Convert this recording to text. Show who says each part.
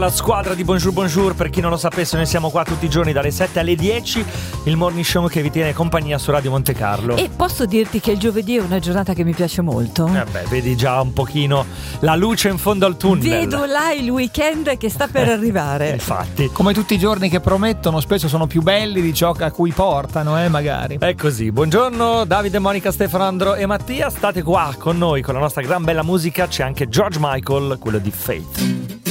Speaker 1: La squadra di Bonjour Bonjour, per chi non lo sapesse, noi siamo qua tutti i giorni dalle 7 alle 10, il morning show che vi tiene compagnia su Radio Monte Carlo.
Speaker 2: E posso dirti che il giovedì è una giornata che mi piace molto.
Speaker 1: Vedi già un pochino la luce in fondo al tunnel.
Speaker 2: Vedo là il weekend che sta per arrivare.
Speaker 1: Infatti,
Speaker 3: come tutti i giorni che promettono, spesso sono più belli di ciò a cui portano, magari.
Speaker 1: È così. Buongiorno Davide, Monica, Stefano, Andro e Mattia. State qua con noi con la nostra gran bella musica. C'è anche George Michael, quello di Faith.